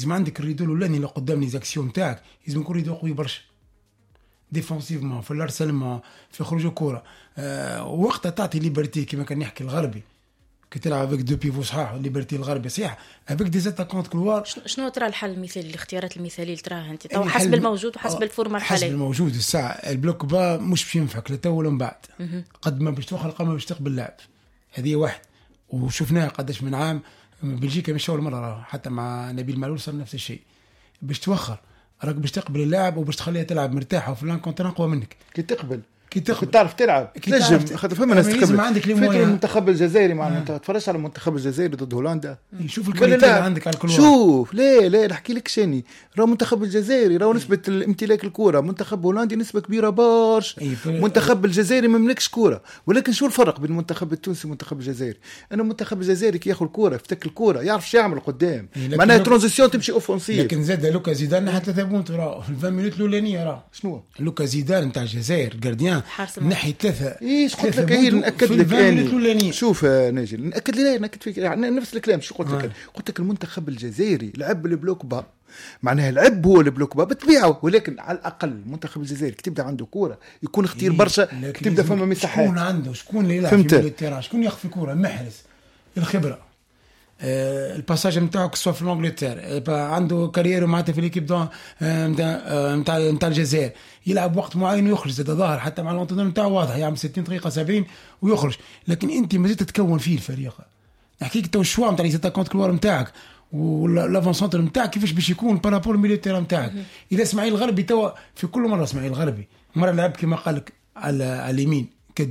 لازم عندك الريدو الاولاني اللي قدام لي زاكسيون نتاعك لازم يكون ريدو قوي برشا ديفونسيفمون في الارسلمون في خروج الكره. وقتها تعطي ليبرتي كما كان يحكي الغربي كي تلعب افيك دو بيفو صحاح ليبرتي الغربي صحيح افيك دي زاتاكونت كلوار. شنو ترى الحل المثالي الاختيارات المثاليه اللي تراها انت تو حسب الموجود وحسب الفورمه الحاليه؟ حسب الموجود الساعه البلوك با مش باش ينفعك لا تو ولا من بعد قد ما باش تخلق ما باش تقبل اللعب هذه واحد. وشفناها قداش من عام بلجيكا مش اول مره حتى مع نبيل معلول صار نفس الشيء باش توخر راك باش تقبل اللاعب وباش تخليها تلعب مرتاحه وفلان كونتر اقوى منك كي تعرف تلعب تنجم خاطر فما ناس تقبل. عندك المنتخب الجزائري معناها انت تفرجت على المنتخب الجزائري ضد هولندا شوف الكواليتي اللي عندك على الكل. شوف لا نحكي لك شني راه المنتخب الجزائري راه نسبه الامتلاك الكره منتخب هولندي نسبه كبيره برشا. منتخب الجزائري ما مملكش كره ولكن شو الفرق بين المنتخب التونسي والمنتخب الجزائري؟ انا المنتخب الجزائري كي ياخذ الكره يفتك الكره يعرف شو يعمل قدام معناها ترانزيسيون تمشي اوفونسيف. لكن زاد لوكا زيدان حتى 3 بونت راه في 20 مينوت الاولانيه راه شنو لوكا زيدان نتاع الجزائر الجارديان نحي 3 ايش قلت لك هي ناكد لك يعني شوف ناجي ناكد لي ناكد فيك يعني نفس الكلام شو قلت لك قلت لك المنتخب الجزائري لعب البلوك با معناها العب هو البلوك با بتبيعه ولكن على الاقل المنتخب الجزائري كتبدا عنده كوره يكون اختيار برشا كتبدا فما مساحات شكون عنده شكون اللي يلعب في التيران شكون ياخذ الكوره محرز الخبره الباساج نتاعو كسوا في الانجلتير عنده كارير معناتها في ليكيب نتاع الجزائر يلعب وقت معين ويخرج زاد ظاهر حتى مع الانترنور نتاعو واضح يعمل 60 دقيقه 70 ويخرج. لكن انت ما زلت تتكون فيه الفريق نحكيك تو الشوا نتاع لي زاتاكونت كلوار نتاعك والافون سونتر نتاعك كيفاش باش يكون بارابور ميليو تيران نتاعك. اذا اسماعيل الغربي تو في كل مره اسماعيل الغربي مره لعب كما قال لك على اليمين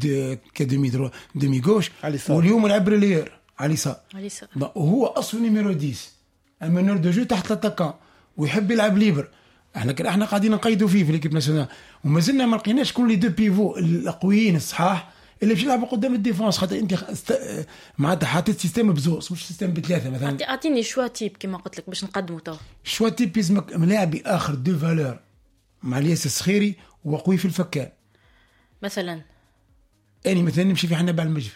كدمي غوش واليوم لعب ريلير علي صار وهو اصلا نيميرو 10 امانور دو جو تحت الاتاكان ويحب يلعب ليبر. احنا قاعدين نقيدوا فيه في ليكيب ناسيونال وما زلنا ما لقيناش شكون لي دو بيفو القويين الصحاح اللي باش يلعبوا قدام الديفونس خاطر انت معناتها حاطط سيستم بزوز مش سيستم بثلاثه مثلا. اعطيني شوا تيب كما قلت لك باش نقدموا تو شوا تيب يلزمك ملاعب اخر دو فالور مع الياس الصخيري وقوي في الفكان مثلا نمشي في حنا بالمجري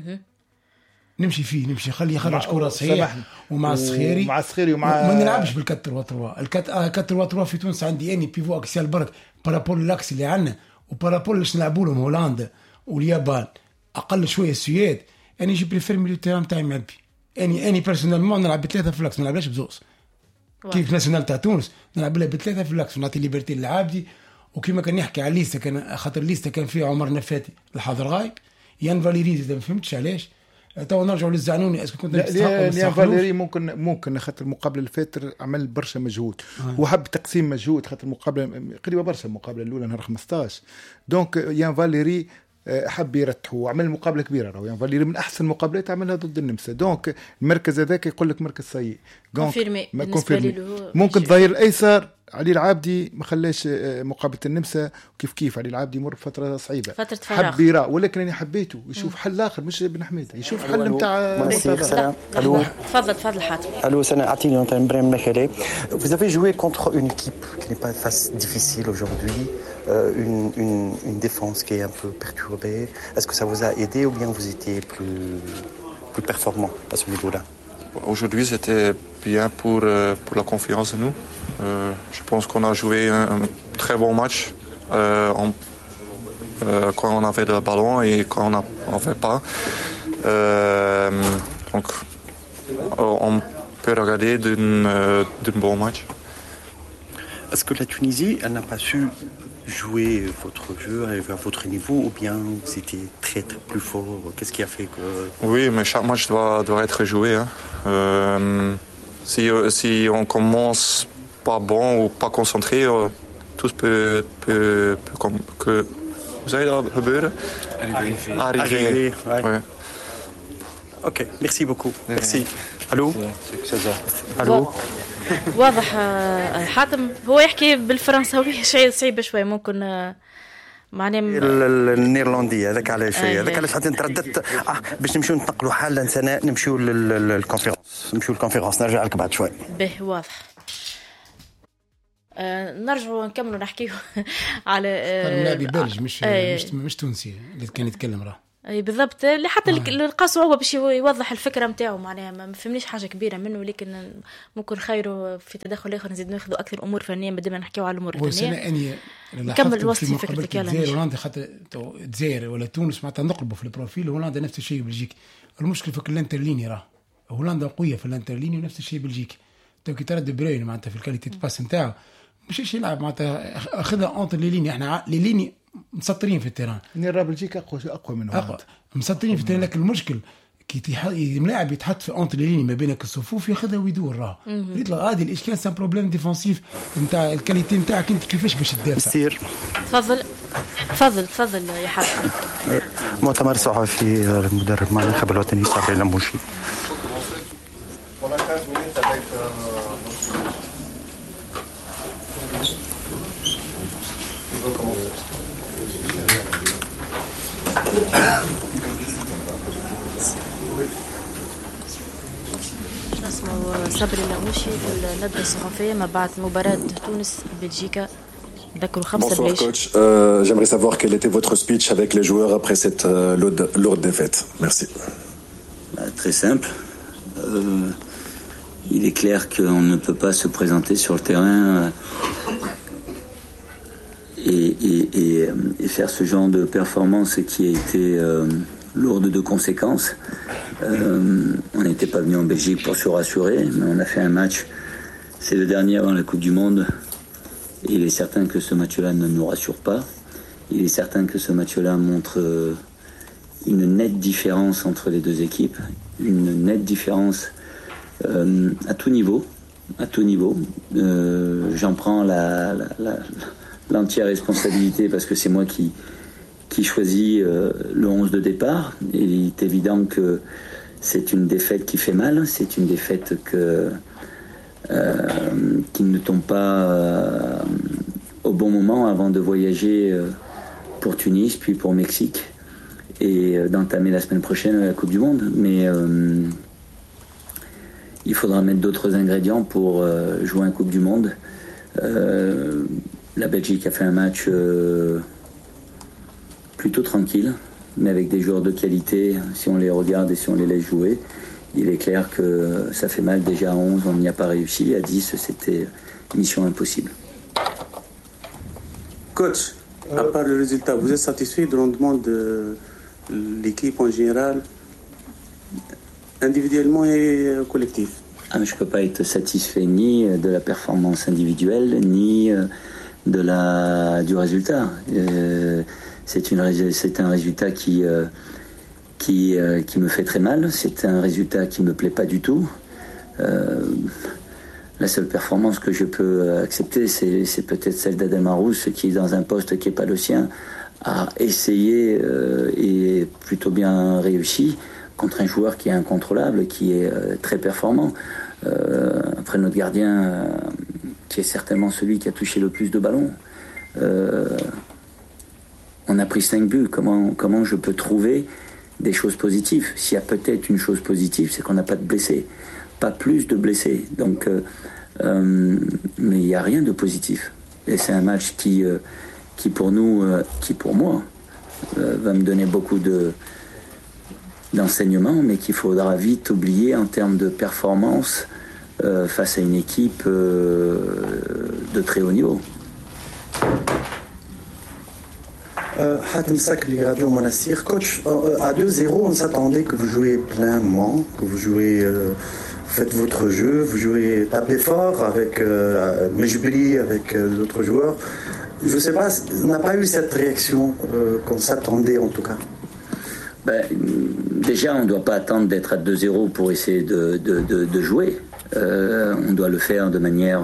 نمشي خلي يخرج كره صحيح ومع الصخيري ومع ما نلعبش بالكتر وتروا الكتر وتروا في تونس عندي بيفو اكسيال برك بارابول الاكس اللي عندنا وبارابول اللي نلعبوا لهم هولندا واليابان اقل شويه السويد جي بريفير ميليو تيران تاعي معبي اني بيرسونيلمون نلعب بثلاثه في الاكس ما نلعبش بزوز كيف ناسيونال تاع تونس نلعب لها بثلاثه في الاكس ونعطي ليبرتي للعابدي. وكما كان يحكي على الليسته كان خاطر الليسته كان فيها عمر نفاتي الحاضر غايب يان فاليري اذا ما فهمتش علاش تو نرجعوا للزعنوني اسكو كنت يا فاليري ممكن خاطر المقابله الفاتر عمل برشا مجهود وحب تقسيم مجهود خاطر المقابله قريبه برشا المقابله الاولى نهار 15 دونك يان فاليري حب يرتح وعمل مقابله كبيره راهو يعني فاليري من احسن المقابلات عملها ضد النمسا دونك المركز هذاك يقول لك مركز سيء كونفيرمي ممكن الظهير الايسر علي العابدي ما خلاش مقابله النمسا وكيف علي العابدي يمر بفتره صعيبه فتره فراغ حب يرى ولكن انا حبيته يشوف حل اخر مش بن حميد يشوف حل نتاع الو تفضل حاتم. الو سنة عطيني نتاع ابراهيم مكالي. Vous avez joué contre une équipe qui n'est pas difficile aujourd'hui, une défense qui est un peu perturbée. Est-ce que ça vous a aidé ou bien vous étiez plus performant à ce niveau-là? Aujourd'hui, c'était bien pour la confiance en nous. Je pense qu'on a joué un très bon match quand on avait le ballon et quand on n'avait pas. Donc, on peut regarder d'un bon match. Est-ce que la Tunisie, elle n'a pas su jouer votre jeu à votre niveau ou bien c'était très plus fort? Qu'est-ce qui a fait que... Oui, mais chaque match doit être joué. Hein. Si on commence pas bon ou pas concentré, tout peut que vous allez gebeuren. Arriver. Ouais. Ok, merci beaucoup. Merci. Allô? Allô? واضح حاتم هو يحكي بالفرنساوية شيء صعيب شوي ممكن معناه النيرلندية هذاك على شيء هذاك علاش حتى ترددت باش نمشيو نتنقلوا حالا سنة نمشيو للكونفيرنس نرجع لك بعد شوي به واضح. نرجعوا نكملوا نحكيو على لاعب بلج مش تونسي اللي كان يتكلم راه اي بالضبط. اللي حتى اللي قاسوا هو باش يوضح الفكره نتاعو معناها ما فهمنيش حاجه كبيره منه، لكن ممكن خيره في تدخل اخر نزيد ناخذوا اكثر امور فنيه ما دام نحكيو على الامور الفنيه. نكمل الوصف في فكرتك. الجزائر هولندا حتى الجزائر ولا تونس معناتها نقلبوا في البروفيل. هولندا نفس الشيء بلجيكا. المشكله في الانترليني راه هولندا قويه في الانترليني ونفس الشيء بلجيكا. تو كي ترى دي بروين معناتها في الكاليتي باس نتاعو مش يلعب معناتها اخذها اونتر لي ليني. احنا لي ليني مسطرين في التيران. نرى بلجيكا اقوى من هولندا مسطرين في التيران. لكن المشكل كي ملاعب يتحط في اونتر لي ليني ما بينك الصفوف ياخذها ويدور راه يطلع. هذه الاشكال سان بروبليم ديفونسيف نتاع الكاليتي نتاعك انت كيفاش باش تدافع. تفضل يا حاج. مؤتمر صحفي المدرب مع المنتخب الوطني صابر النموشي. اسمه صبري النموشي في الندوة الصحفية ما بعد مباراة تونس بلجيكا. Bonsoir coach, j'aimerais savoir quel était votre speech avec les joueurs après cette lourde défaite. Merci. Très simple. Il est clair qu'on ne peut pas se présenter sur le terrain et faire ce genre de performance qui a été lourde de conséquences. On n'était pas venu en Belgique pour se rassurer, mais on a fait un match. C'est le dernier avant la Coupe du Monde. Il est certain que ce match-là ne nous rassure pas. Il est certain que ce match-là montre une nette différence entre les deux équipes, une nette différence à tout niveau. J'en prends l'entière responsabilité parce que c'est moi qui choisis le 11 de départ. Et il est évident que c'est une défaite qui fait mal, c'est une défaite qui ne tombe pas au bon moment avant de voyager pour Tunis, puis pour Mexique, et d'entamer la semaine prochaine la Coupe du Monde. Mais il faudra mettre d'autres ingrédients pour jouer un Coupe du Monde. La Belgique a fait un match plutôt tranquille, mais avec des joueurs de qualité. Si on les regarde et si on les laisse jouer, il est clair que ça fait mal. Déjà à 11, on n'y a pas réussi. À 10, c'était mission impossible. Coach, à part le résultat, vous êtes satisfait du rendement de l'équipe en général, individuellement et collectif? Je ne peux pas être satisfait ni de la performance individuelle, ni du résultat. C'est un résultat qui me fait très mal. C'est un résultat qui ne me plaît pas du tout. La seule performance que je peux accepter, c'est peut-être celle d'Adel Marouz, qui est dans un poste qui n'est pas le sien, a essayé et plutôt bien réussi contre un joueur qui est incontrôlable, qui est très performant. Après notre gardien, qui est certainement celui qui a touché le plus de ballons. On a pris 5 buts. Comment je peux trouver des choses positives? S'il y a peut-être une chose positive, c'est qu'on n'a pas de blessés. Pas plus de blessés. Donc, mais il n'y a rien de positif. Et c'est un match qui pour nous, qui pour moi, va me donner beaucoup d'enseignements, mais qu'il faudra vite oublier en termes de performance face à une équipe de très haut niveau. Hatem Sakli, Radio Monastir. Coach, à 2-0, on s'attendait que vous jouiez pleinement, que vous jouiez, faites votre jeu, vous jouez, tapez fort avec Mejbri, avec d'autres joueurs. Je ne sais pas, on n'a pas eu cette réaction qu'on s'attendait en tout cas. Déjà, on ne doit pas attendre d'être à 2-0 pour essayer de jouer. On doit le faire de manière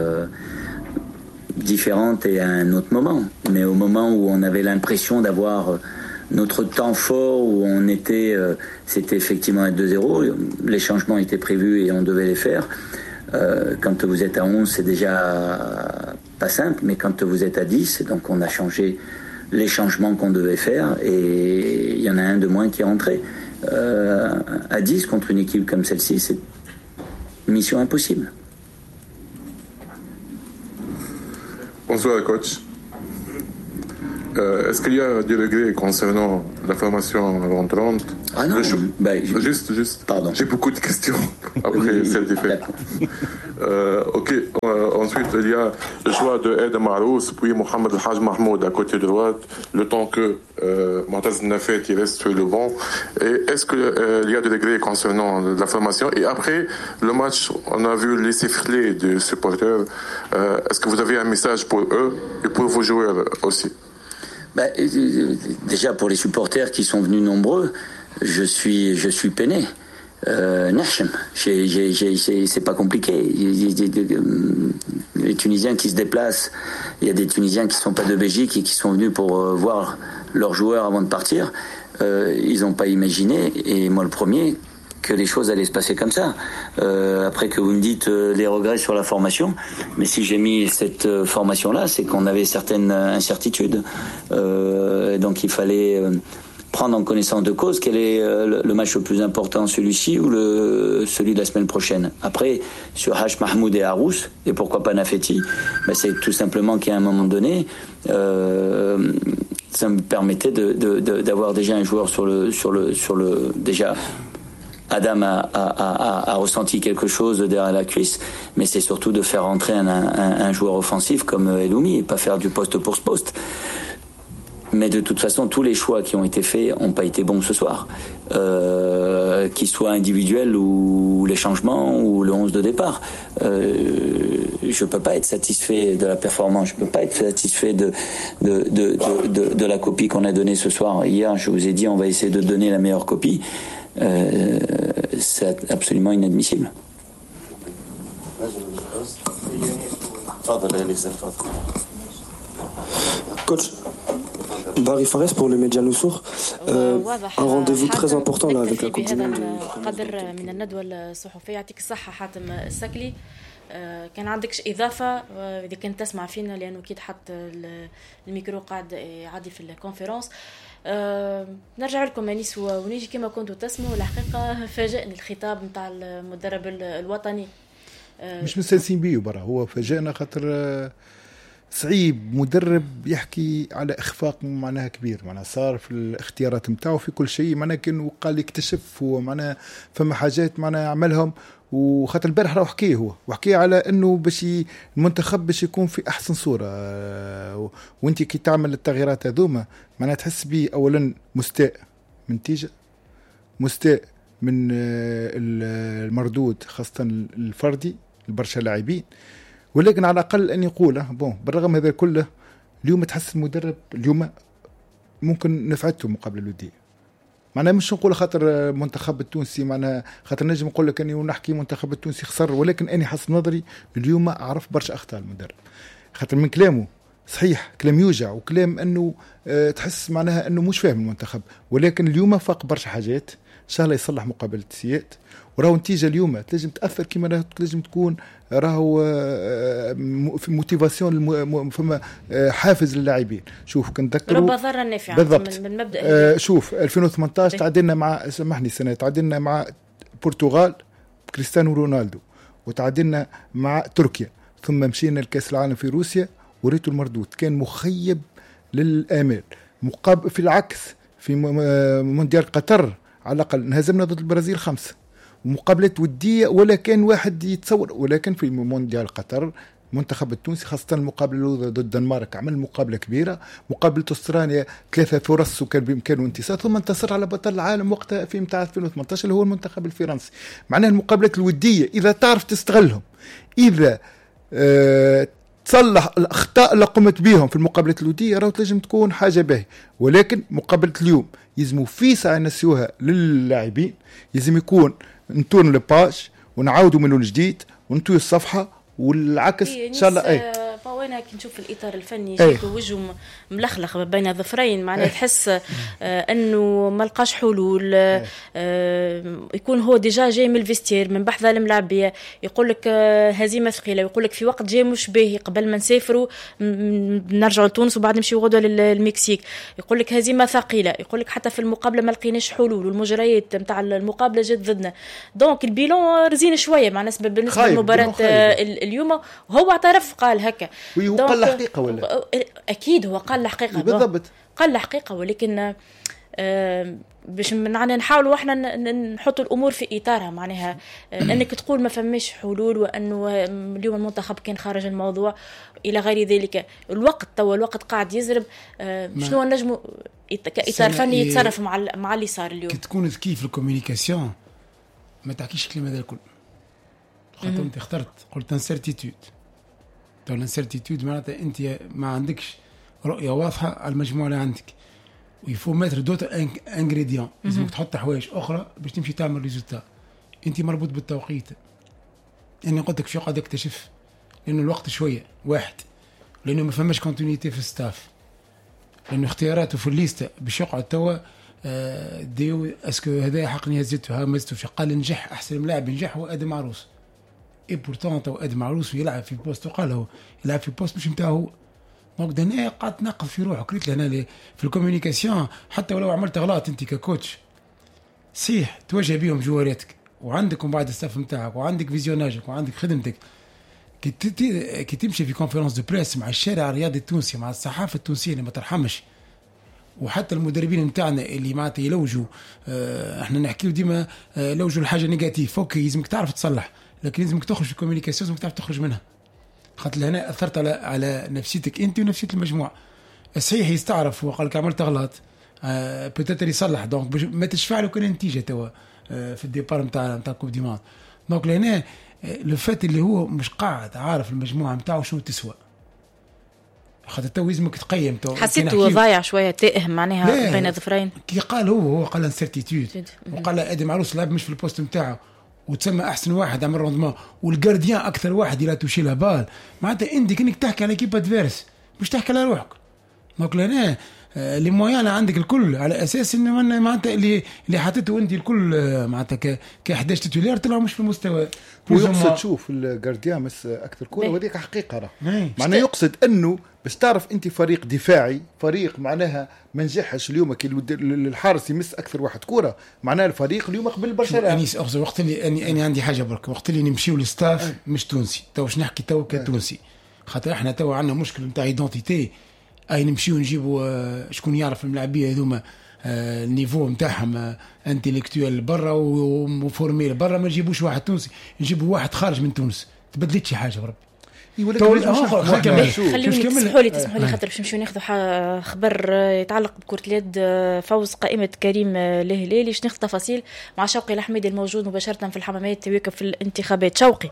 différente et à un autre moment. Mais au moment où on avait l'impression d'avoir notre temps fort, où on était, c'était effectivement à 2-0, les changements étaient prévus et on devait les faire. Quand vous êtes à 11, c'est déjà pas simple, mais quand vous êtes à 10, donc on a changé les changements qu'on devait faire et il y en a un de moins qui est rentré. À 10 contre une équipe comme celle-ci, c'est mission impossible. Bonsoir coach. Est-ce qu'il y a des regrets concernant la formation rentrante? Ah non, juste. Pardon. J'ai beaucoup de questions après cette défaite. Ok. Ensuite, il y a le choix de Ed Marouz, puis Mohamed El Haj Mahmoud à côté droite, le temps que Montaz Nafet il reste sur le banc. Et est-ce qu'il y a des regrets concernant la formation? Et après le match, on a vu les sifflets des supporters. Est-ce que vous avez un message pour eux et pour vos joueurs aussi? Déjà pour les supporters qui sont venus nombreux, je suis peiné. Nachem, c'est pas compliqué. Les Tunisiens qui se déplacent, il y a des Tunisiens qui sont pas de Belgique et qui sont venus pour voir leurs joueurs avant de partir. Ils n'ont pas imaginé, et moi le premier, que les choses allaient se passer comme ça. Après que vous me dites les regrets sur la formation, mais si j'ai mis cette formation-là, c'est qu'on avait certaines incertitudes. Donc il fallait prendre en connaissance de cause quel est le match le plus important, celui-ci ou celui de la semaine prochaine. Après, sur Haj Mahmoud et Harous, et pourquoi pas Nafeti, c'est tout simplement qu'à un moment donné, ça me permettait d'avoir déjà un joueur sur le déjà. Adam a ressenti quelque chose derrière la cuisse, mais c'est surtout de faire rentrer un joueur offensif comme Eloumi et pas faire du poste pour ce poste. Mais de toute façon, tous les choix qui ont été faits n'ont pas été bons ce soir. Qu'ils soient individuels ou les changements ou le 11 de départ. Je peux pas être satisfait de la performance, je peux pas être satisfait de la copie qu'on a donnée ce soir. Hier, je vous ai dit, on va essayer de donner la meilleure copie. C'est absolument inadmissible. Coach Barry Fares pour le Média Noussour, un rendez-vous très important là avec la Coupe du Monde. قدر من الندوة الصحفية. يعطيك الصحة حاتم السكلي. كان عندكش إضافة إذا كنت تسمع فينا، لأنه أكيد حط الميكرو قاعد عادي في الكونفرنس. نرجع لكم أنيس ونيجي كما كنتوا تسمعوا. الحقيقة فاجأني الخطاب متاع المدرب الوطني. مش مستنسين بيه برا، هو فاجأنا خاطر صعيب مدرب يحكي على إخفاق معناها كبير، معناها صار في الاختيارات متاعه في كل شيء، معناها كان قال يكتشف هو معناها فما حاجات معناها عملهم. وخاطر البارح راح حكيه هو وحكيه على انه باش المنتخب باش يكون في احسن صوره. وانت كي تعمل التغييرات هذوما معناها تحس بيه اولا مستاء من نتيجه، مستاء من المردود خاصه الفردي البرشا لاعبين. ولكن على الاقل ان يقول بالرغم هذا كله اليوم تحس المدرب اليوم ممكن نفعته مقابل الوديه. معناها مش نقول خاطر المنتخب التونسي، معناها خاطر نجم نقول لك اني ونحكي منتخب التونسي خسر، ولكن اني حسب نظري اليوم اعرف برشا اخطاء المدرب. خاطر من كلامه صحيح كلام يوجع وكلام انه تحس معناها انه مش فاهم المنتخب، ولكن اليوم فاق برشا حاجات ان شاء الله يصلح مقابل التسيات. وراهو نتيجه اليوم تنجم تاثر كما لازم تكون، راهو في موتيفاسيون فما حافز للاعبين. شوف كنذكروا رب ضرر نافع من مبدا. شوف 2018 تعادلنا مع سامحني السنه تعادلنا مع البرتغال كريستيانو رونالدو، وتعادلنا مع تركيا، ثم مشينا لكاس العالم في روسيا وريتو المردود كان مخيب للآمال. في العكس في مونديال قطر على الأقل انهزمنا ضد البرازيل 5 ومقابلات ودية ولا كان واحد يتصور. ولكن في مونديال قطر المنتخب التونسي خاصة المقابلة ضد الدنمارك عمل مقابلة كبيرة، مقابلة أستراليا 3 فرص وكان بإمكانه انتصار، ثم انتصر على بطل العالم وقتها في متاع 2018 اللي هو المنتخب الفرنسي. معناها المقابلات الودية إذا تعرف تستغلهم، إذا تصلح الأخطاء اللي قمت بيهم في المقابلات الودية راهو تنجم تكون حاجة باهية. ولكن مقابلة اليوم يلزموا في ساعة نسيوها للاعبين، يلزم يكون نتون لباج ونعاودوا منه الجديد ونطوي الصفحة والعكس ان شاء الله. وانا كي نشوف الاطار الفني جيت وجهه ملخلخ بين ظفرين، معناها تحس انه ما لقاش حلول. يكون هو ديجا جاي من الفيستير من بحث الملاعبيه، يقول لك هزيمه ثقيله، ويقول لك في وقت جاي مش باهي قبل ما نسافروا نرجعوا لتونس وبعد نمشيو غدوه للمكسيك، يقول لك هزيمه ثقيله، يقول لك حتى في المقابله ما لقيناش حلول والمجريات نتاع المقابله جات ضدنا. دونك البيلون رزين شويه مع بالنسبه لمباراه اليوم. هو اعترف قال هكا، وقال الحقيقه ولا اكيد هو قال الحقيقه بالضبط، قال الحقيقه، ولكن باش معناها نحاولوا احنا نحطوا الامور في اطارها. معناها انك تقول ما فماش حلول وانه اليوم المنتخب كان خارج الموضوع الى غير ذلك. الوقت قاعد يزرب. شنو نجموا كاطار فني يتصرف مع اللي صار اليوم. كي تكون ذكي في الكوميونيكاسيون ما تحكيش الكلام هذا الكل، خاطر انت اخترت قلت انسيرتيتود. تو الانسيرتيتود معناتها انت ما عندكش رؤيه واضحه على المجموعه اللي عندك، ويفو ماتر دوت انغريديون، لازمك تحط حوايج اخرى باش تمشي تعمل ريزولتا. انت مربوط بالتوقيت، يعني قلت لك شو قاعد اكتشف، لانه الوقت شويه واحد، لانه ما فماش كونتينيتي في الستاف، لانه اختياراته في الليسته باش يقعد توا ديو اسكو هذا حقني هزته ها مزته في قال نجح احسن ملاعب نجح هو ادم عروس. اي بورتون تو ادم عروس يلعب في بوست، وقال هو يلعب في بوست مش نتاعو هو. دونك هنا قاعد تناقض في روحه. قلت له هنا في الكوميونيكاسيون حتى ولو عملت غلط انت ككوتش صيح تواجه بيهم جواراتك وعندك ومن بعد الستاف نتاعك وعندك فيزيوناجك وعندك خدمتك. كي تمشي في كونفرنس دو بريس مع الشارع الرياضي التونسي مع الصحافه التونسيه اللي ما ترحمش، وحتى المدربين نتاعنا اللي معناتها يلوجوا احنا نحكيو ديما لوجوا الحاجه نيجاتيف فوق، لازمك تعرف تصلح، لكن لازمك تخرج في الكوميونيكاسيون، لازمك تعرف تخرج منها. خاطر هنا اثرت على نفسيتك انت ونفسيه المجموعه. صحيح يستعرف وقال لك عملت غلط بوتيتر يصلح، دونك ما تشفع له كل نتيجه توا في الديبار نتاع كوب دي موند. دونك لهنا لو فات اللي هو مش قاعد عارف المجموعه نتاعو شنو تسوى، خاطر تو لازمك تقيم. تو حسيته ضايع شويه تائه معناها بين الظفرين. كي قال هو قال انسيرتيتود، وقال ادم عروس لعب مش في البوست نتاعو وتسمى احسن واحد عمل روندمون والجارديان اكثر واحد لا توشي لا بال، معناتها انت كانك تحكي على كيب ادفيرس مش تحكي على روحك. دونك لهنا اللي مويانا عندك الكل على اساس انه معناتها اللي حطيته انت الكل معناتها ك 11 تيتولير طلعوا مش في المستوى. ويقصد شوف الجارديان مس اكثر كوره وهذيك حقيقه راه معناها يقصد انه باش تعرف انت فريق دفاعي، فريق معناها ما نجحش اليوم كي الحارس يمس اكثر واحد كوره، معناها الفريق اليوم قبل برشا. انيس اخذ وقت اللي اني عندي حاجه برك، وقت اللي نمشيو للستاف مش تونسي تو باش نحكي تو كتونسي، خاطر احنا تو عندنا مشكل نتاع ايدونتيتي. اي نمشيو نجيبوا شكون يعرف الملاعبيه هذوما النيفو نتاعهم انتيليكتوال برا وفورميل برا، ما نجيبوش واحد تونسي، نجيبوا واحد خارج من تونس. تبدلت شي حاجه بربي. خليني تسمحوا لي خاطر باش نمشيو ناخذوا خبر يتعلق بكرة اليد، فوز قائمة كريم الهلالي. باش ناخذ تفاصيل مع شوقي الحميدي الموجود مباشرة في الحمامات يواكب في الانتخابات. شوقي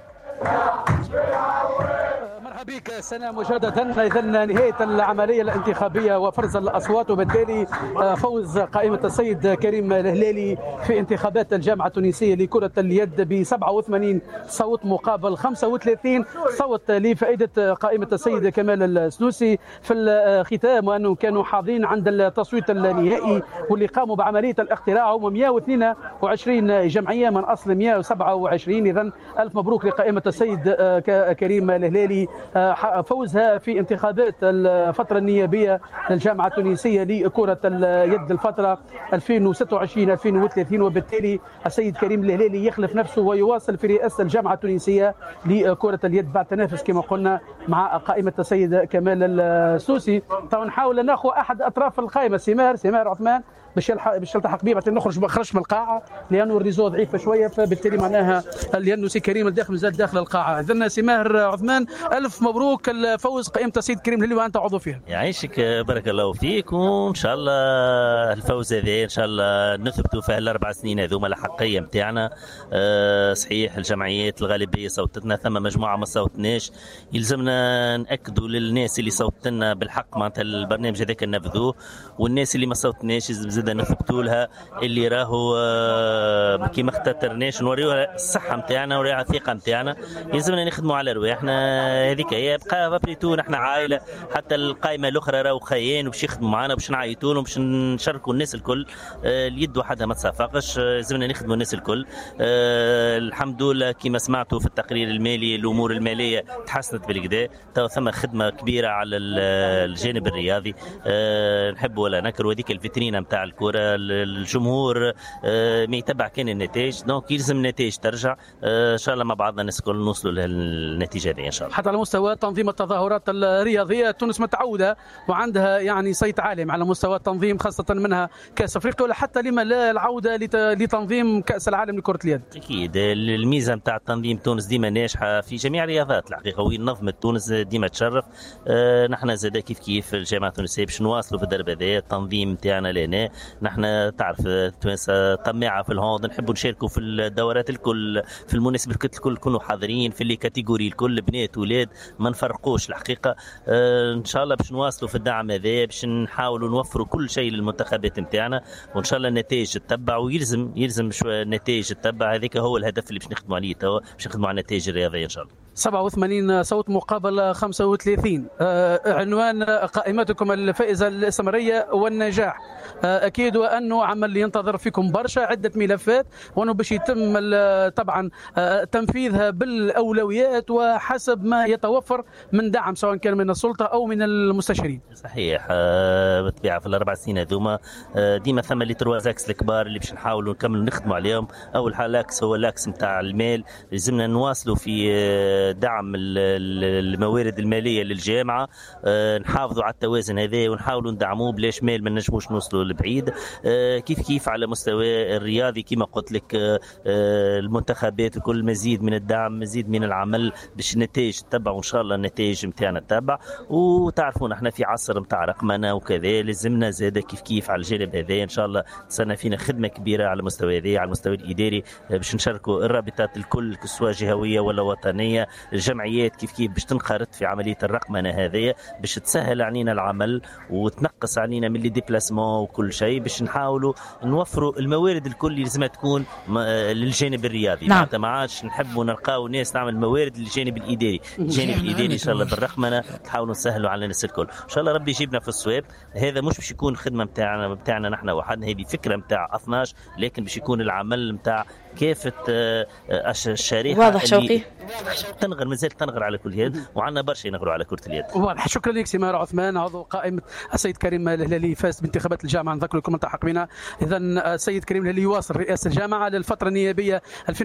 بك سنة مجددا. إذا نهاية العملية الانتخابية وفرز الأصوات، وبالتالي فوز قائمة السيد كريم الهلالي في انتخابات الجامعة التونسية لكرة اليد ب 87 صوت مقابل 35 صوت لفائدة قائمة السيد كمال السنوسي. في الختام وأنهم كانوا حاضرين عند التصويت النهائي واللي قاموا بعملية الاقتراع هم 122 جمعية من أصل 127. إذا ألف مبروك لقائمة السيد كريم الهلالي فوزها في انتخابات الفترة النيابية للجامعة التونسية لكرة اليد الفترة 2026-2030. وبالتالي السيد كريم الهلالي يخلف نفسه ويواصل في رئاسة الجامعة التونسية لكرة اليد بعد تنافس كما قلنا مع قائمة السيد كمال السوسي. طبعا نحاول ناخذ أحد أطراف القائمة سمار عثمان باش يلتحق بيه، بعد خرج من القاعه لانه الريزو ضعيفه شويه، فبالتالي معناها لانه سي كريم الداخل مازال داخل القاعه. اذن سماهر عثمان الف مبروك الفوز قائمه السيد كريم الهلالي وانت عضو فيها. يعيشك بارك الله فيك، وان شاء الله الفوز هذا ان شاء الله نثبتوا في الاربع سنين هذوما الحقيه نتاعنا. صحيح الجمعيات الغالبيه صوتتنا، ثم مجموعه ما صوتناش، يلزمنا ناكدوا للناس اللي صوتنا بالحق معناتها البرنامج هذاك ننفذوه، والناس اللي ما صوتناش زاد نثبتوا لها اللي راهو كيما اخترناش نوريوها الصحه نتاعنا ونوريوها الثقه نتاعنا. يلزمنا نخدموا على رواحنا، هذيك هي بقى بابريتو نحن عائله، حتى القائمه الاخرى راهو خيان وباش يخدموا معنا باش نعيطوا لهم باش نشاركوا الناس الكل. اليد وحدها ما تصفقش، لازمنا نخدموا الناس الكل. الحمد لله كيما سمعتوا في التقرير المالي الامور الماليه تحسنت بالكدا، تو ثم خدمه كبيره على الجانب الرياضي. نحب ولا نكر هذيك الفيترينا نتاع الكرة، الجمهور ما يتبع كان النتائج، دونك يلزم النتائج ترجع ان شاء الله مع بعضنا الناس الكل نوصلوا للنتيجة دي ان شاء الله. حتى على مستوى تنظيم التظاهرات الرياضية تونس متعودة وعندها يعني صيت عالم على مستوى التنظيم، خاصة منها كأس أفريقيا، ولا حتى لما لا العودة لتنظيم كأس العالم لكرة اليد. أكيد الميزة نتاع تنظيم تونس ديما ناجحة في جميع الرياضات الحقيقة، ونظمة تونس ديما تشرف. نحن زاد كيف الجامعة التونسية باش نواصلوا في الدرب هذا التنظيم نتاعنا لنا. نحن تعرف التوانسة طماعة في الهوند، نحبوا نشاركوا في الدورات الكل، في المناسبات الكل كونوا حاضرين، في اللي كاتيجوري الكل بنات ولاد ما نفرقوش الحقيقة. ان شاء الله باش نواصلوا في الدعم هذا، باش نحاولوا نوفروا كل شيء للمنتخبات نتاعنا، وان شاء الله النتائج تتبع، ويلزم شويه النتائج تتبع. هذاك هو الهدف اللي باش نخدموا عليه توا، باش نخدموا على النتائج الرياضيه ان شاء الله. 87 صوت مقابل 35. عنوان قائمتكم الفائزة الاستمرارية والنجاح. أكيد وأنه عمل ينتظر فيكم برشا عدة ملفات، وأنه باش يتم طبعا تنفيذها بالأولويات وحسب ما يتوفر من دعم سواء كان من السلطة أو من المستشارين. صحيح، بالطبيعة في الأربع سنين هذوما ديما ثم لي تروازاكس الكبار اللي باش نحاولوا نكملوا نخدموا عليهم. أول لاكس هو اللاكس نتاع المال، لازمنا نواصلوا في دعم الموارد المالية للجامعة، نحافظوا على التوازن هذا ونحاولوا ندعموه، بلاش مال ما نجموش نوصلوا لبعيد. كيف على مستوى الرياضي كما قلت لك، المنتخبات وكل مزيد من الدعم، مزيد من العمل باش النتائج تتبع، وإن شاء الله النتائج متاعنا تتبع. وتعرفون احنا في عصر متاع رقمنة وكذا، لازمنا زاد كيف على الجانب هذا إن شاء الله تصنع فينا خدمة كبيرة على مستوى هذا، على المستوى الإداري، باش نشاركوا الرابطات الكل سواء جهوية ولا وطنية، الجمعيات كيف باش تنخرط في عملية الرقمنة هذه، باش تسهل علينا العمل وتنقص علينا من لي ديبلاسمون وكل شيء، باش نحاولوا نوفروا الموارد الكل اللي لازم تكون للجانب الرياضي. نعم. ما عادش نحبوا نلقاو ناس تعمل موارد للجانب الإداري. الجانب الإداري إن شاء الله بالرقمنة نحاولوا نسهلوا على الناس الكل. إن شاء الله ربي يجيبنا في الصواب. هذا مش باش يكون خدمة متاعنا نحن وحدنا، هذه فكرة متاع 12، لكن باش يكون العمل متاع كافة الشريحة. واضح شوقي تنغر مازال تنغر على كل يد، وعندنا برشا ينغروا على كرة اليد. واضح. شكرا لك سمارة عثمان، عضو قائمة السيد كريم الهلالي، فاز بانتخابات الجامعة. نذكر لكم التحق بنا. إذا السيد كريم الهلالي يواصل رئاسة الجامعة للفترة النيابية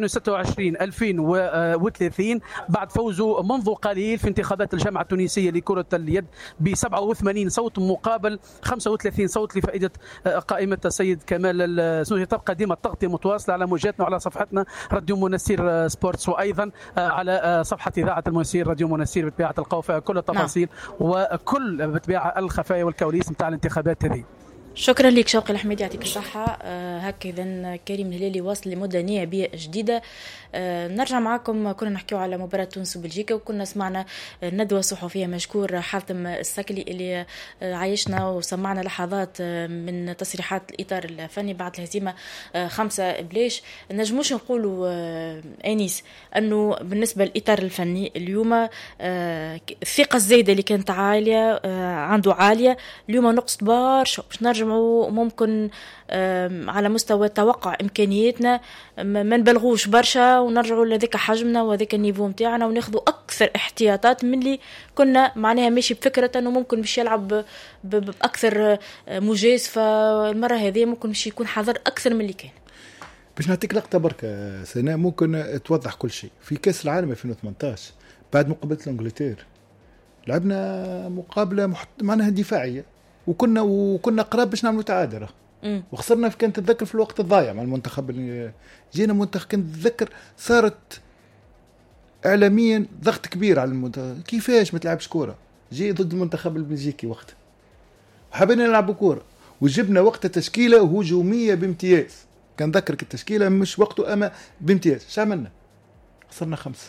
2026-2030 بعد فوزه منذ قليل في انتخابات الجامعة التونسية لكرة اليد ب 87 صوت مقابل 35 صوت لفائدة قائمة السيد كمال السنوسي. تبقى ديما التغطية متواصلة على موجاتنا وعلى صفحتنا راديو منسير سبورتس، وأيضا على صفحة إذاعة المنسير راديو منسير، بتبيع تلقاو فيها كل التفاصيل وكل بتبيع الخفايا والكواليس نتاع الانتخابات هذه. شكرا لك شوقي الحميدي، يعطيك الصحة. هكذا كريم الهلالي واصل لمدة نيابية جديدة. نرجع معكم، كنا نحكيو على مباراة تونس وبلجيكا، وكنا سمعنا ندوة صحفية مشكور حاتم السكلي اللي عايشنا وسمعنا لحظات من تصريحات الإطار الفني بعد الهزيمة 5 بليش. نجموش نقولوا أنيس أنه بالنسبة للإطار الفني اليوم الثقة الزايدة اللي كانت عالية عنده عالية، اليوم نقص برشا باش نرجعوا ممكن على مستوى توقع إمكانياتنا ما نبلغوش برشا ونرجعوا لذيك حجمنا وذيك النيفو متاعنا، وناخذوا أكثر احتياطات من اللي كنا معناها ماشي بفكرة أنه ممكن باش يلعب بأكثر مجازفة. المرة هذه ممكن باش يكون حذر أكثر من اللي كان. باش نعطيك لقطة بركة سنة ممكن توضح كل شيء. في كأس العالم 2018 بعد مقابلة الانجلتير لعبنا مقابلة معناها دفاعية، وكنا قراب باش نعملوا تعادل، وخسرنا كانت تتذكر في الوقت الضايع مع المنتخب اللي جينا منتخب. كنت تتذكر صارت اعلاميا ضغط كبير على المنتخب، كيفاش ما تلعبش كوره، جي ضد المنتخب البلجيكي وقت حبينا نلعبوا كوره، وجبنا وقت تشكيله هجوميه بامتياز. كان ذكرك التشكيله مش وقته اما بامتياز. شو عملنا؟ خسرنا 5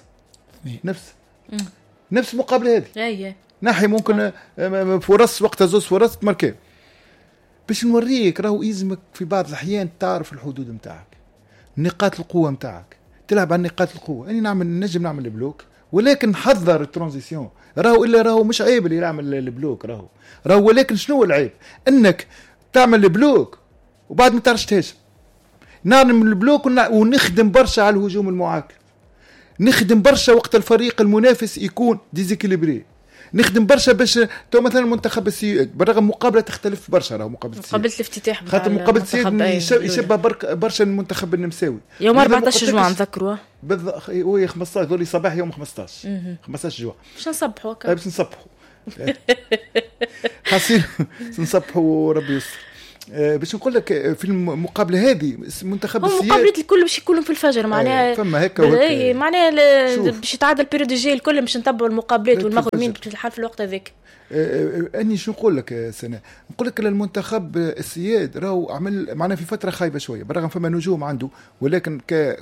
نفس المقابله هذه. ناحي ممكن فرص وقتها زوز فرص مركب باش نوريك راهو يلزمك في بعض الأحيان تعرف الحدود متاعك، نقاط القوة متاعك، تلعب على نقاط القوة. أني نجم نعمل البلوك، ولكن حذر الترانزيسيون. راهو مش عيب اللي يعمل البلوك، راهو ولكن شنو العيب؟ أنك تعمل البلوك وبعد ما تعرفش تهاجم. نعمل البلوك ونخدم برشا على الهجوم المعاكس، نخدم برشا وقت الفريق المنافس يكون ديزيكيليبري، نخدم برشا باش تو مثلا المنتخب السيد بالرغم مقابله تختلف برشا، راهو مقابله الافتتاح خاطر مقابله السيد يشبه برشا المنتخب النمساوي يوم 14 جوان نذكروه بالضبط. وي 15 ذولي صباح يوم 15 جوان باش نصبحوا باش نصبحوا حاسين نصبحوا ربي يستر. باش نقول لك في المقابله هذه منتخب السياد مقابلات الكل باش يكونوا في الفجر معناها فما هيك وهيك معناها باش يتعادل البيريود الجاي الكل باش نتبعوا المقابلات والمغرمين في الحال في الوقت هذاك. اني شو نقول لك سنه نقول لك المنتخب السياد راهو عمل معنا في فتره خايبه شويه بالرغم فما نجوم عنده، ولكن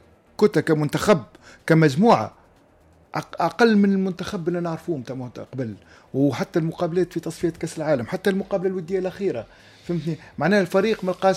كمنتخب كمجموعه اقل من المنتخب اللي نعرفوه نتاع قبل، وحتى المقابلات في تصفيه كاس العالم حتى المقابله الوديه الاخيره فهمتني معناها الفريق ما لقاش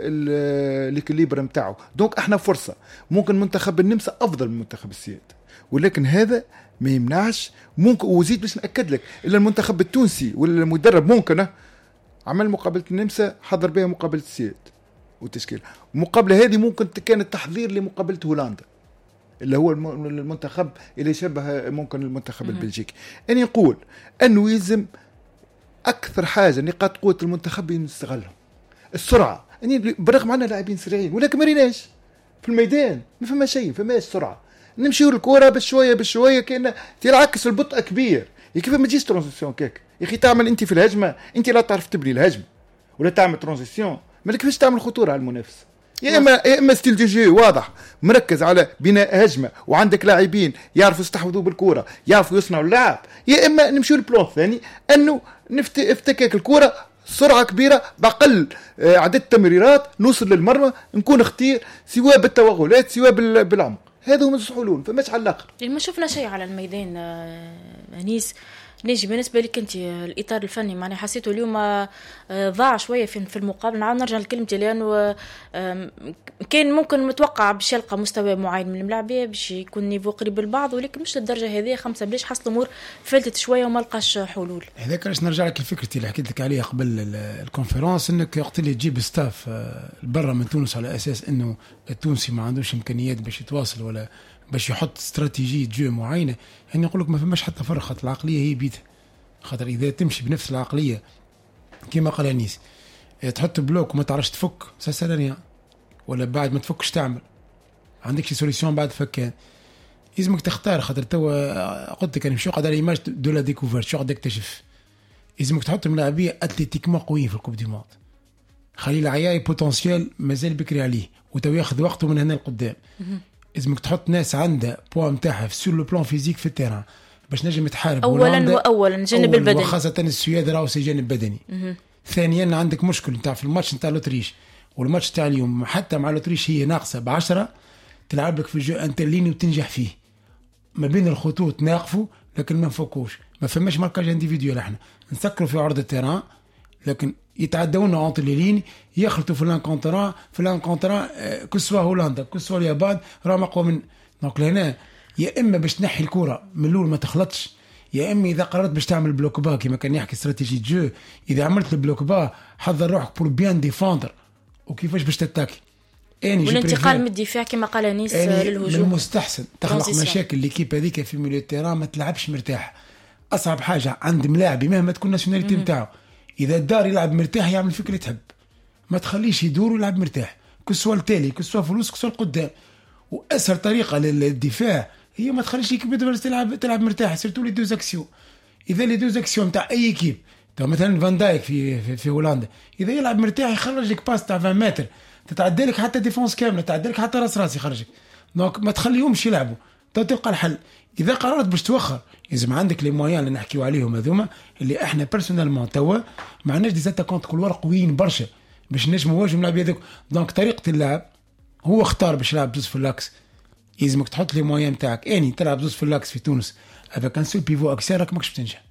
الكليبر نتاعو. دونك احنا فرصه ممكن منتخب النمسا افضل من منتخب السياد، ولكن هذا ما يمنعش ممكن وزيد باش ناكد لك الا المنتخب التونسي ولا المدرب ممكن عمل مقابله النمسا حضر بها مقابله السياد وتشكيل المقابله هذه ممكن كانت تحضير لمقابله هولندا اللي هو المنتخب اللي يشبه ممكن المنتخب البلجيكي. أنا نقول أنه يلزم أكثر حاجة نقاط قوة المنتخب نستغلهم السرعة. يعني برغم عنا لاعبين سريعين ولكن ما ريناش في الميدان ما فما شيء فماش سرعة نمشيو الكرة بشوية كأنه تلعكس البطء كبير. كيف ما تجيش ترانزيسيون كيك يا أخي تعمل أنت في الهجمة أنت لا تعرف تبني الهجمة ولا تعمل ترانزيسيون ما كيفاش تعمل خطورة على المنافس. يا اما ستيل دي جي واضح مركز على بناء هجمه وعندك لاعبين يعرفوا يستحوذوا بالكره يعرفوا يصنعوا اللعب، يا اما نمشيو للبلان الثاني انه افتكاك الكره سرعه كبيره باقل عدد تمريرات نوصل للمرمى نكون اختير سواء بالتوغلات سواء بالعمق. هذا هما الحلول فماش علاقه. ما شفنا شيء على الميدان انيس. نيجي بالنسبه لك انت الاطار الفني معناها حسيته اليوم ضاع شويه في المقابل. نعاود نرجع لكلمتي لانه كان ممكن متوقع باش يلقى مستوى معين من الملاعبيه باش يكون نيفو قريب للبعض ولكن مش للدرجه هذه. 5 بلاش حصل الامور فلتت شويه وما لقاش حلول. هذاك علاش نرجع لك لفكرتي اللي حكيت لك عليها قبل الكونفرنس انك وقت اللي تجيب ستاف برا من تونس على اساس انه التونسي ما عندوش امكانيات باش يتواصل ولا باش يحط استراتيجيه جو معينه. يعني نقول لك ما فماش حتى فرق خاطر العقليه هي بيتها. خاطر اذا تمشي بنفس العقليه كما قال انيس تحط بلوك وما تعرفش تفك سالانيا ولا بعد ما تفكش تعمل عندك شي سوليسيون بعد فكان لازمك تختار. خاطر توا قلت لك انا مش قاعد على ايماج دو لا ديكوفيرت شو قاعد تكتشف لازمك تحط ملاعبيه اتليتيكمون قويين في الكوب دي موند. خليل عياي بوتنسيال مازال بكري عليه وتو ياخذ وقته من هنا لقدام. لازمك تحط ناس عندها بوا نتاعها سور لو بلان فيزيك في التيران باش نجم تحارب اولا جانب البدني وخاصه السويد راهو سي جانب بدني. ثانيا عندك مشكل نتاع في الماتش نتاع لوتريش والماتش تاع اليوم حتى مع لوتريش هي ناقصه ب10 تلعب لك في الجو انترليني وتنجح فيه ما بين الخطوط ناقفوا لكن ما نفوقوش ما فماش ماركاج انديفيديوال. احنا نسكروا في عرض التيران لكن يتعدونا اونتر لي لين يخلطوا في الانكونترا كسوا هولندا كسوا اليابان راهم اقوى من. دونك هنا يا اما باش تنحي الكره من الاول ما تخلطش يا اما اذا قررت باش تعمل بلوك با كما كان يحكي استراتيجيه جو اذا عملت البلوك با حضر روحك بور بيان ديفوندر وكيفاش باش تتاكي. والانتقال من الدفاع كما قال انيس للهجوم من المستحسن تخلق مشاكل ليكيب هذيك في ميليو تيران ما تلعبش مرتاح. اصعب حاجه عند ملاعبي مهما تكون ناسيوناليتي نتاعو اذا الدار يلعب مرتاح يعمل فكره اللي تحب ما تخليش يدور ويلعب مرتاح كسوا التالي كسوا فلوس كسوا القدام. واسهل طريقه للدفاع هي ما تخليش ليكيب تلعب مرتاح سيرتو لي دوز اكسيون. اذا لي دوز اكسيون تاع اي ايكيب مثلا فان دايك في هولندا اذا يلعب مرتاح يخرج لك باس تاع 20 متر تتعدى لك حتى ديفونس كامله تعدى لك حتى راس يخرجك. دونك ما تخليهمش يلعبوا تلقى الحل. اذا قررت باش توخر لازم عندك لي مويان اللي نحكيو عليهم هذوما اللي احنا بيرسونيلمون توا ما عندناش دي زاتاكونت كل ورق قويين برشا باش نجموا نواجهوا اللاعب هذوك. دونك طريقه اللعب هو اختار باش يلعب زوز في اللاكس لازمك تحط لي مويان نتاعك اني تلعب زوز في اللاكس في تونس هذا كان سول بيفو اكسير راك ماكش تنجح.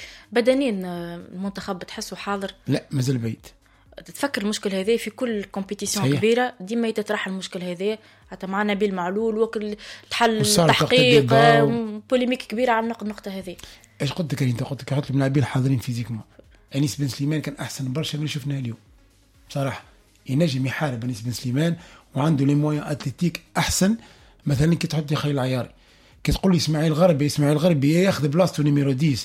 بدنيا المنتخب بتحسه حاضر؟ لا مازال بعيد. تتفكر المشكل هذا في كل كومبيتيسيون كبيره ديما يتطرح المشكل هذا حتى معنا نبيل معلول وكل تحل تحقيق بوليميك كبيره على النقطه هذه. ايش قلت لك انت قلت لك حط اللاعبين حاضرين فيزيكمون. انيس بن سليمان كان احسن برشا من اللي شفناه اليوم بصراحه. ينجم يحارب انيس بن سليمان وعنده لي مويان اتليتيك احسن. مثلا كي تحط لي خليل عياري كي تقول لي اسماعيل غربي ياخذ بلاصته نيميرو 10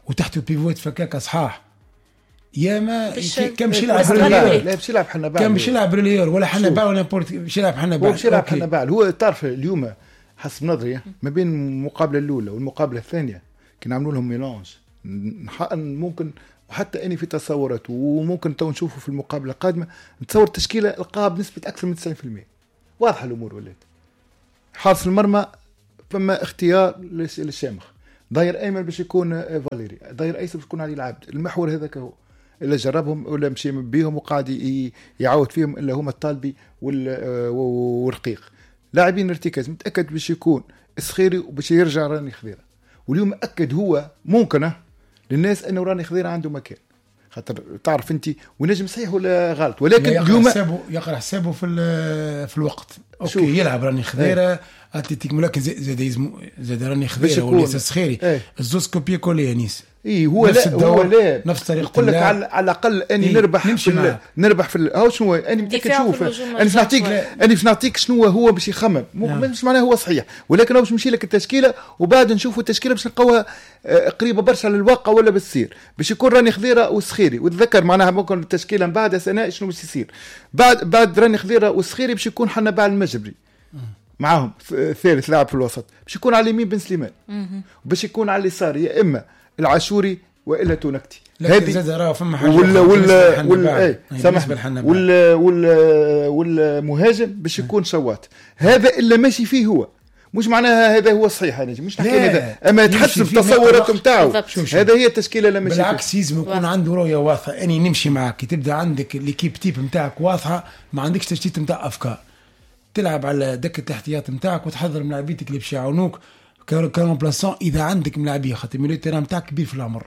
وتحته بيفوت فكاكه صحاح ياما كم شي يلعب لا باش يلعب حنا باع كم باش يلعب ريال ولا حنا باع ولا بورت باش يلعب حنا باع باش يلعب حنا باع. هو تعرف اليوم حسب نظري ما بين المقابله الاولى والمقابله الثانيه كي نعملوا لهم ميلانج ممكن وحتى اني في تصورات وممكن تو نشوفوا في المقابله القادمه نتصور تشكيله القاها بنسبه اكثر من 90%. واضحه الامور ولات. حارس المرمى فما اختيار للشامخ، ضاير ايمن باش يكون فاليري، ضاير ايسر باش يكون علي العبد. المحور هذاك هو اللي جربهم ولا مشي بيهم وقاعد يعاود فيهم الا هما الطالبي والرقيق. لاعبين ارتكاز متاكد باش يكون السخيري وباش يرجع راني خضيره. واليوم اكد هو ممكن للناس انه راني خضيره عنده مكان، خاطر تعرف انت ونجم صحيح ولا غلط، ولكن اليوم يقرا حسابه في الوقت. اوكي يلعب راني خضيره اتلتيك ملاك زاد راني خضيره ولا السخيري الزوز كوبي كولي انيس. هو لا نفس طريقه يقول لك على الاقل اني نربح في هاو شنو اني بدك تشوف اني باش نعطيك شنو هو باش يخمم مش معناه هو صحيح، ولكن باش نمشي لك التشكيله وبعد نشوفوا التشكيله باش نلقاوها قريبه برشا للواقع ولا بتصير باش يكون راني خضيره وسخيري. وتذكر معناها ممكن التشكيله من بعد سنه شنو باش يصير بعد راني خضيره وسخيري باش يكون حنا باع المجبري معاهم ثالث لاعب في الوسط، باش يكون على اليمين بن سليمان وباش يكون على اليسار يا اما العاشوري والا تونكتي. هذه زاد راه فما حاجه والمهاجم باش يكون شوات. هذا اللي ماشي فيه هو مش معناها هذا هو صحيح، انا مش نحكي هذا اما تحسب تصورات نتاعو. هذا هي التشكيله اللي ماشي بالعكس يلزم يكون عنده رؤيه واضحه. اني نمشي معك تبدا عندك ليكيب تيب نتاعك واضحه، ما عندكش تشتيت نتاع افكار، تلعب على دكه الاحتياط نتاعك وتحضر ملاعبيتك اللي باش يعاونوك كرومبلاسون اذا عندك ملاعبيه، خاطر ميليو تيران نتاعك كبير في العمر.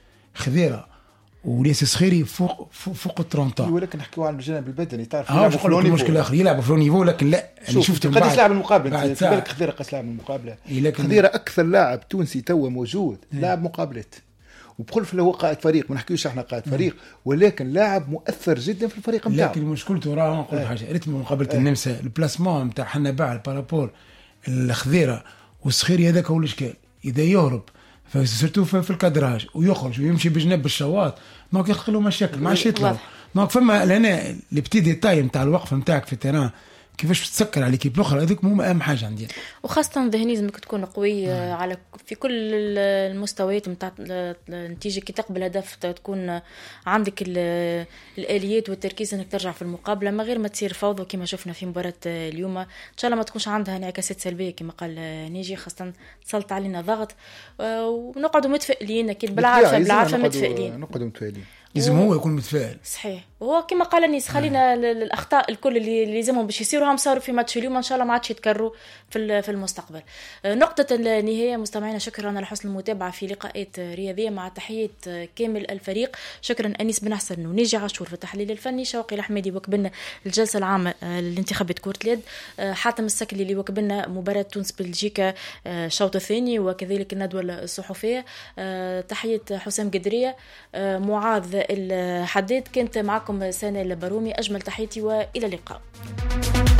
خضيره وليس سخيري فوق 30 ولكن نحكيو على الجانب البدني تعرف يلعب المشكل الاخر يلعب في نيفو. لكن لا انا شفت قداش لاعب المقابله انت بالك خضيره قاس لاعب المقابله. خضيره اكثر لاعب تونسي توا موجود لاعب مقابلات وبقول في هو قائد فريق، ما نحكيوش احنا قائد فريق ولكن لاعب مؤثر جدا في الفريق نتاعو. لكن مشكلته راه نقول حاجه ريتم مقابله النمسا البلاسمون نتاع حنا باع البارابول الخضيره والسخيري هذاك هو الاشكال. اذا يهرب فسرتو في الكادراج ويخرج ويمشي بجنب الشواط ما يخلق له مشاكل ما عادش يطلع. ما فما لهنا لي بتي ديتاي نتاع الوقفه نتاعك في التيران كيفاش تسكر على كيب الاخرى، هذيك مو اهم حاجه عندي. وخاصه ذهنيزمك تكون قوي على في كل المستويات نتاع النتيجه. كي تقبل هدف تكون عندك الاليات والتركيز انك ترجع في المقابله ما غير ما تصير فوضى كما شفنا في مباراه اليوم. ان شاء الله ما تكونش عندها انعكاسات سلبيه كما قال نيجي، خاصه تسلط علينا ضغط ونقعدوا متفائلين. اكيد بالعافيه متفائلين نقعدوا متفائلين. لازم هو يكون متفائل صحيح. وهو كما قال الناس خلينا الاخطاء الكل اللي لازمهم باش يصيروا هم صاروا في ماتش اليوم ان شاء الله ما عادش يتكرروا في المستقبل. نقطه النهايه مستمعينا شكرا على حسن المتابعه في لقاءات رياضيه مع تحيه كامل الفريق. شكرا انيس بن حسن ونيجي عاشور في التحليل الفني، شوقي الحميدي وكبلنا الجلسه العامه للانتخابات كره اليد، حاتم السكلي اللي وكبلنا مباراه تونس بلجيكا الشوط الثاني وكذلك الندوه الصحفيه. تحيه حسام قدريه، معاذ الحداد، كنت معكم سنة البرومي. أجمل تحياتي وإلى اللقاء.